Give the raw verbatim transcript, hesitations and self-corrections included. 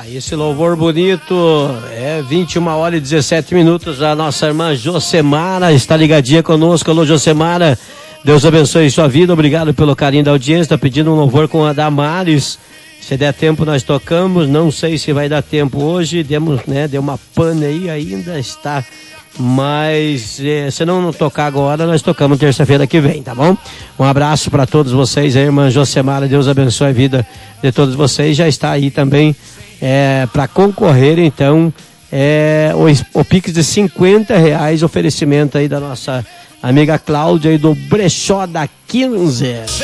Aí esse louvor bonito, é vinte e uma horas e dezessete minutos, a nossa irmã Josemara está ligadinha conosco. Alô, Josemara, Deus abençoe sua vida, obrigado pelo carinho da audiência. Está pedindo um louvor com a Damares, se der tempo nós tocamos, não sei se vai dar tempo hoje, demos, né, deu uma pane aí, ainda está, mas eh, se não tocar agora, nós tocamos terça-feira que vem, tá bom? Um abraço para todos vocês, a irmã Josemara, Deus abençoe a vida de todos vocês. Já está aí também é, para concorrer, então, é, o, o Pix de cinquenta reais, oferecimento aí da nossa amiga Cláudia aí do Brechó da quinze.